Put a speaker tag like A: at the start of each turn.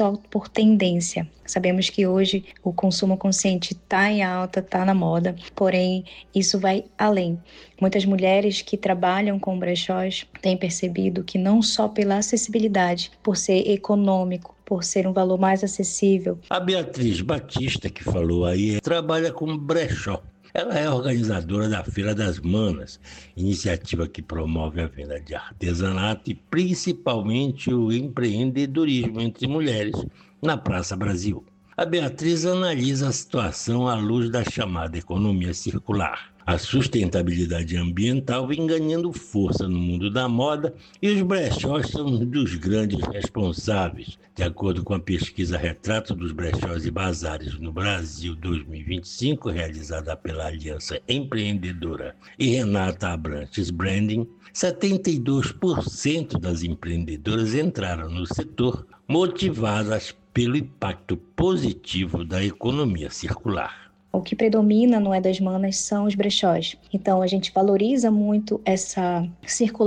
A: só por tendência. Sabemos que hoje o consumo consciente está em alta, está na moda, porém isso vai além. Muitas mulheres que trabalham com brechós têm percebido que não só pela acessibilidade, por ser econômico, por ser um valor mais acessível.
B: A Beatriz Batista, que falou aí, trabalha com brechó. Ela é organizadora da Feira das Manas, iniciativa que promove a venda de artesanato e principalmente o empreendedorismo entre mulheres na Praça Brasil. A Beatriz analisa a situação à luz da chamada economia circular. A sustentabilidade ambiental vem ganhando força no mundo da moda e os brechós são um dos grandes responsáveis. De acordo com a pesquisa Retrato dos Brechós e Bazares no Brasil 2025, realizada pela Aliança Empreendedora e Renata Abrantes Branding, 72% das empreendedoras entraram no setor motivadas pelo impacto positivo da economia circular.
A: O que predomina no É das Manas são os brechós. Então, a gente valoriza muito essa circulação